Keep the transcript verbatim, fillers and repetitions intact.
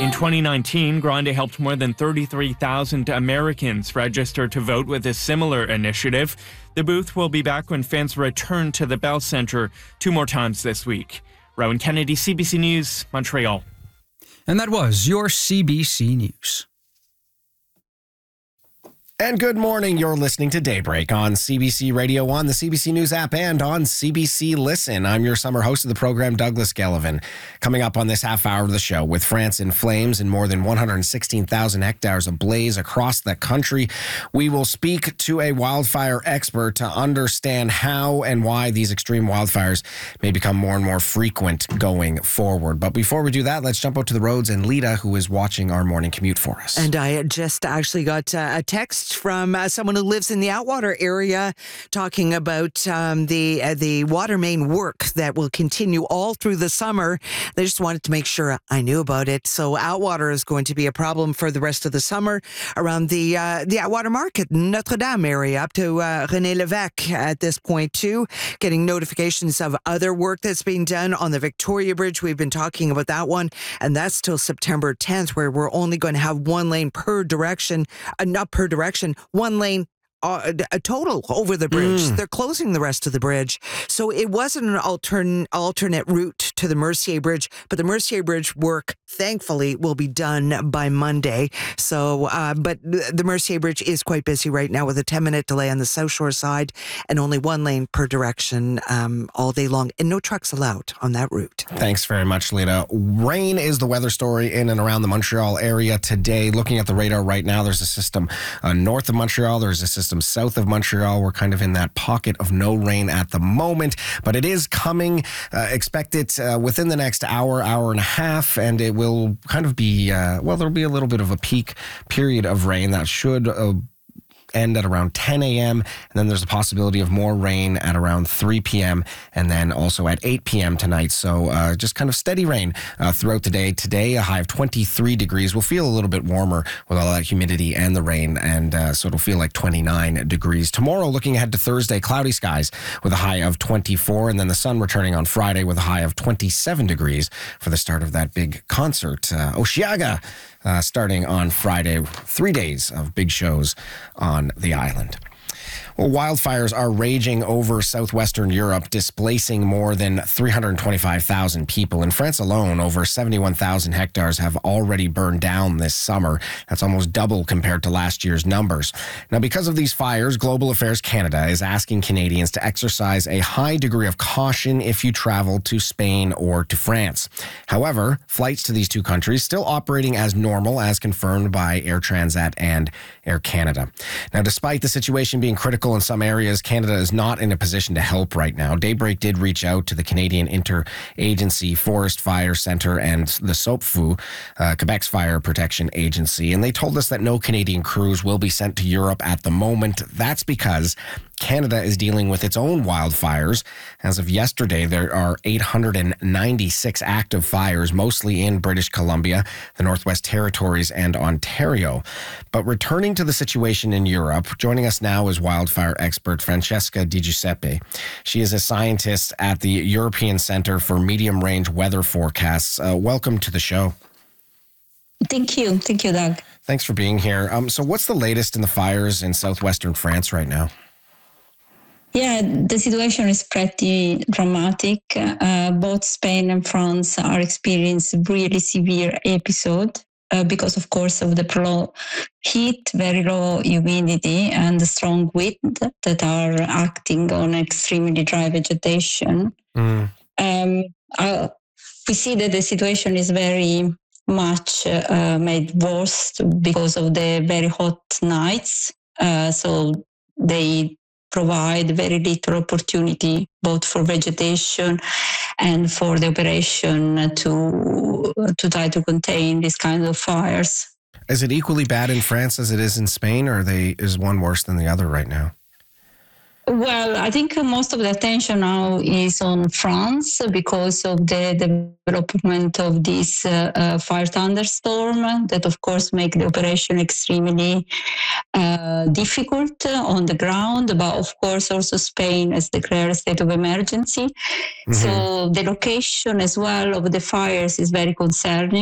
In twenty nineteen, Grande helped more than thirty-three thousand Americans register to vote with a similar initiative. The booth will be back when fans return to the Bell Centre two more times this week. Rowan Kennedy, C B C News, Montreal. And that was your C B C News. And good morning. You're listening to Daybreak on C B C Radio one, the C B C News app, and on C B C Listen. I'm your summer host of the program, Douglas Gellivan. Coming up on this half hour of the show, with France in flames and more than one hundred sixteen thousand hectares ablaze across the country, we will speak to a wildfire expert to understand how and why these extreme wildfires may become more and more frequent going forward. But before we do that, let's jump out to the roads and Lita, who is watching our morning commute for us. And I just actually got uh, a text from uh, someone who lives in the Atwater area talking about um, the uh, the water main work that will continue all through the summer. They just wanted to make sure I knew about it. So Atwater is going to be a problem for the rest of the summer around the uh, the Atwater Market, Notre Dame area, up to uh, René Lévesque at this point too. Getting notifications of other work that's being done on the Victoria Bridge. We've been talking about that one, and that's till September tenth, where we're only going to have one lane per direction, uh, not per direction. One lane uh, a total over the bridge. Mm. They're closing the rest of the bridge. So it wasn't an altern- alternate route to the Mercier Bridge, but the Mercier Bridge work, thankfully, will be done by Monday. So, uh, but the Mercier Bridge is quite busy right now with a ten-minute delay on the South Shore side and only one lane per direction um, all day long, and no trucks allowed on that route. Thanks very much, Lita. Rain is the weather story in and around the Montreal area today. Looking at the radar right now, there's a system uh, north of Montreal. There's a system south of Montreal. We're kind of in that pocket of no rain at the moment, but it is coming. Uh, expect it uh, within the next hour, hour and a half, and it will kind of be, uh, well, there'll be a little bit of a peak period of rain that should uh, end at around ten a.m. And then there's a possibility of more rain at around three p.m. and then also at eight p.m. tonight. So uh, just kind of steady rain uh, throughout the day. Today, a high of twenty-three degrees. We'll feel a little bit warmer with all that humidity and the rain, and uh, so it'll feel like twenty-nine degrees. Tomorrow, looking ahead to Thursday, cloudy skies with a high of twenty-four, and then the sun returning on Friday with a high of twenty-seven degrees for the start of that big concert. Uh, Osheaga Uh, starting on Friday. Three days of big shows on the island. Well, wildfires are raging over southwestern Europe, displacing more than three hundred twenty-five thousand people. In France alone, over seventy-one thousand hectares have already burned down this summer. That's almost double compared to last year's numbers. Now, because of these fires, Global Affairs Canada is asking Canadians to exercise a high degree of caution if you travel to Spain or to France. However, flights to these two countries still operating as normal, as confirmed by Air Transat and Air Canada. Now, despite the situation being critical in some areas, Canada is not in a position to help right now. Daybreak did reach out to the Canadian Interagency Forest Fire Centre and the SOPFU, uh, Quebec's Fire Protection Agency, and they told us that no Canadian crews will be sent to Europe at the moment. That's because Canada is dealing with its own wildfires. As of yesterday, there are eight hundred ninety-six active fires, mostly in British Columbia, the Northwest Territories, and Ontario. But returning to the situation in Europe, joining us now is wildfire expert Francesca Di Giuseppe. She is a scientist at the European Centre for Medium Range Weather Forecasts. Uh, welcome to the show. Thank you. Thank you, Doug. Thanks for being here. Um, so what's the latest in the fires in southwestern France right now? Yeah, the situation is pretty dramatic. Uh, both Spain and France are experiencing really severe episode uh, because, of course, of the prolonged heat, very low humidity, and the strong wind that are acting on extremely dry vegetation. Mm. Um, uh, we see that the situation is very much uh, made worse because of the very hot nights. Uh, so they provide very little opportunity both for vegetation and for the operation to to try to contain these kinds of fires. Is it equally bad in France as it is in Spain, or are they, is one worse than the other right now? Well, I think most of the attention now is on France because of the development of this uh, uh, fire thunderstorm that, of course, make the operation extremely uh, difficult on the ground. But, of course, also Spain has declared a state of emergency. Mm-hmm. So the location as well of the fires is very concerning.